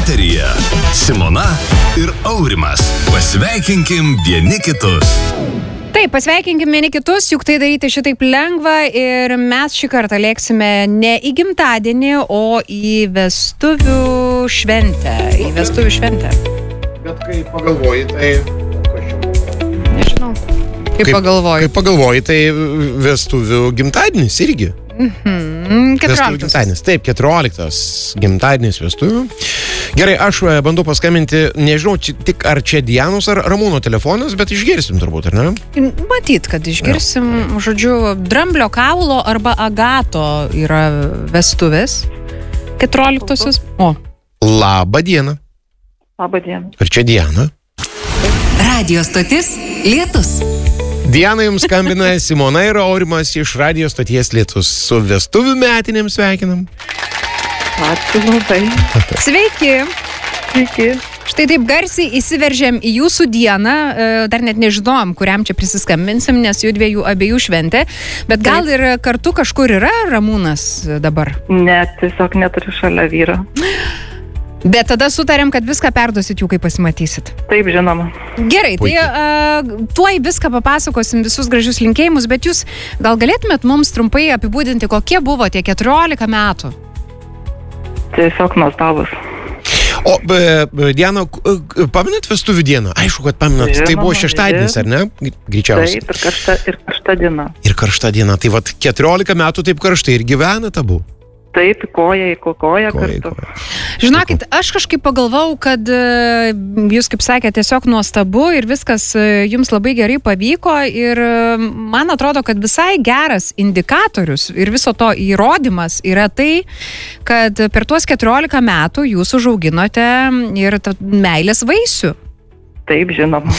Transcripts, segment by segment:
Eteryje Simona ir Aurimas. Pasveikinkim vieni kitus. Taip, pasveikinkim vieni kitus, juk tai daryti šitaip lengva ir mes šį kartą lėksime ne į gimtadienį, o į vestuvių šventę. Bet kai pagalvoji, tai... Nežinau. Kaip pagalvoji, tai vestuvių gimtadienis irgi. 14. Taip, 14 gimtadienis vestuvių. Gerai, aš bandau paskambinti, nežinau, tik ar čia Dianos ar Ramūno telefonas, bet išgirsim turbūt, ar ne? Matyt, kad išgirsim, žodžiu, Dramblio kaulo arba Agato yra vestuvės 14-osios. O. Labą dieną. Labą dieną. Ar čia Diana? Radio stotis Lietus. Diana jums skambina, Simona ir Aurimas iš radio stoties Lietus. Su vestuvių metinėm sveikinam. Ačiū labai. Sveiki. Sveiki. Štai taip garsiai įsiveržėm į jūsų dieną, dar net nežinojom, kuriam čia prisiskambinsim, nes jų abiejų šventė, bet gal ir kartu kažkur yra Ramūnas dabar? Ne, tiesiog neturiu šalia vyro. Bet tada sutarėm, kad viską perduosit jų, kai pasimatysit. Taip, žinoma. Gerai, tai tuoj viską papasakosim, visus gražius linkėjimus, bet jūs gal galėtumėt mums trumpai apibūdinti, kokie buvo tie 14 metų? Tiesiog nuostabus. O, Diana, paminat vestuvių dieną? Aišku, kad paminat, tai buvo šeštadienis, ar ne? Greičiausiai. Taip, ir karšta diena. Ir karšta diena, tai vat 14 metų taip karštai ir gyvenat abu. Taip, koja kartu. Žinokit, aš kažkaip pagalvau, kad jūs, kaip sakėte, tiesiog nuostabu ir viskas jums labai gerai pavyko ir man atrodo, kad visai geras indikatorius ir viso to įrodymas yra tai, kad per tuos 14 metų jūs užauginote ir meilės vaisių. Taip, žinoma.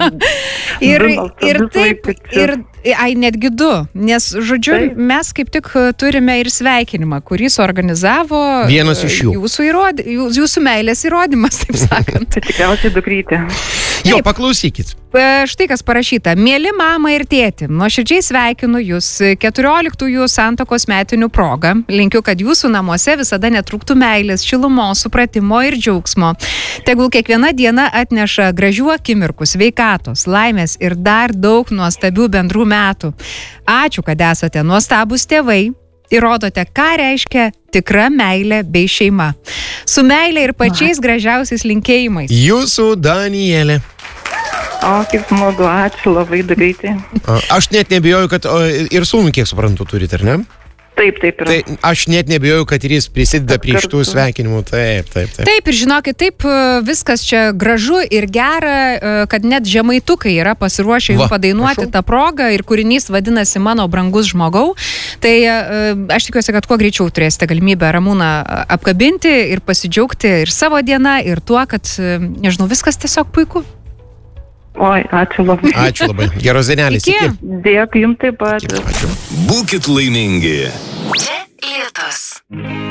Netgi 2, nes, žodžiu, taip. Mes kaip tik turime ir sveikinimą, kurį suorganizavo vienas iš jų. Jūsų meilės įrodymas, taip sakant. Tai tikriausiai dukrytė. Jo, paklausykit. Štai kas parašyta. Mieli mama ir tėti, nuoširdžiai sveikinu jūs 14-ųjų santuokos metinių proga. Linkiu, kad jūsų namuose visada netrūktų meilės, šilumos, supratimo ir džiaugsmo. Tegul kiekviena diena atneša gražių akimirkų, sveikatos, laimės ir dar daug nuostabių bendrų metų. Ačiū, kad esate nuostabūs tėvai ir rodote, ką reiškia tikra meilė bei šeima. Su meilė ir pačiais gražiausiais linkėjimais. Jūsų Danielė. O, kaip smagu, ačiū labai greitai. Aš net nebijoju, kad ir sūnų, kiek suprantu, turite, ar ne? Taip yra. Tai aš net nebijoju, kad ir jis prisideda prie šitų sveikinimų. Taip. Taip, ir žinokit, taip viskas čia gražu ir gera, kad net žemaitukai yra pasiruošę jums padainuoti tą progą ir kūrinys vadinasi Mano brangus žmogau. Tai aš tikiuosi, kad kuo greičiau turėsite galimybę Ramūną apkabinti ir pasidžiaugti ir savo dieną, ir tuo, kad, nežinau, viskas tiesiog puiku. Oi, ačiū labai. Ačiū labai. Geros dienelės. Iki. Dėkui jums taip pat. Ačiū. Būkit laimingi. Čia Lietus.